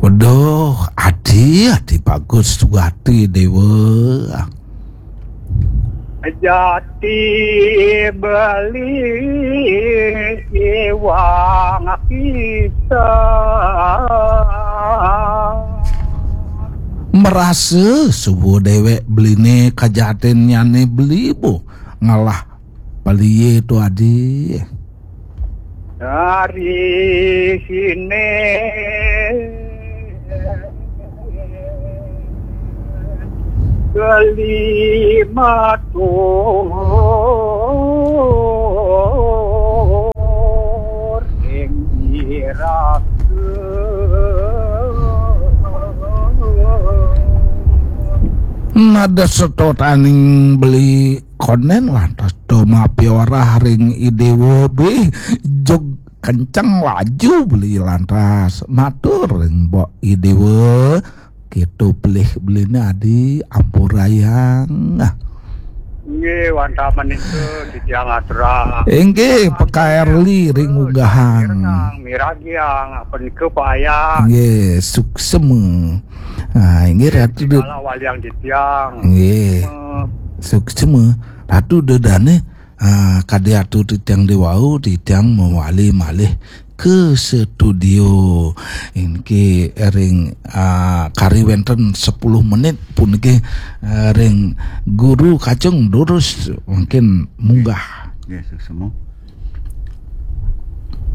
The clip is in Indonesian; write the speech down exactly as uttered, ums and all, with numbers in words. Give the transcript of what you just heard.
Waduh, adi, adi bagus Sugati Dewa. Jati beli iwang kita. Merasa subuh dewek beline kajaten nyane beli bu ngalah paliye tu adi. Dari sini kelima tur ing irake nada setotaning beli konen lantas do mapiora ring idewo be jog kencang laju beli lantas matur ring mbok idewo gitu belih belina di ampurayang. nggih wantamen itu di tiang atra Enggih pekaerli ring unggahan. miragiang penike payang Nggih suksem. Nah, inggih ratu de kala waliang di tiang nggih suksem ratu dedane ah kade atu di tiang dewau di tiang mewali malih ke studio ini ring uh, kari wenten sepuluh menit pun ke uh, ring guru kacung durus mungkin munggah yes semua